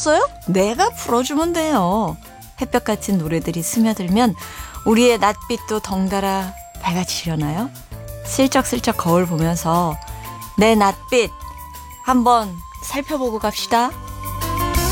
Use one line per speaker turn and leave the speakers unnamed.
풀었어요? 내가 풀어주면 돼요. 햇볕 같은 노래들이 스며들면 우리의 낯빛도 덩달아 밝아지려나요? 슬쩍슬쩍 거울 보면서 내 낯빛 한번 살펴보고 갑시다.